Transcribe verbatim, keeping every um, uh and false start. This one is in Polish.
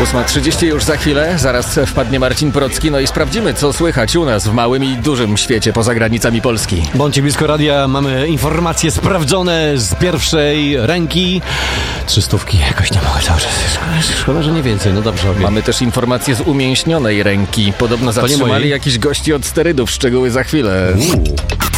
ósma trzydzieści już za chwilę, zaraz wpadnie Marcin Procki, no i sprawdzimy, co słychać u nas w małym i dużym świecie poza granicami Polski. Bądźcie blisko radia, mamy informacje sprawdzone z pierwszej ręki. Trzystówki jakoś nie mogę cały czas. Szkoda, że nie więcej, no dobrze. Okay. Mamy też informacje z umięśnionej ręki. Podobno zatrzymali jakichś gości od sterydów, szczegóły za chwilę. Uuu.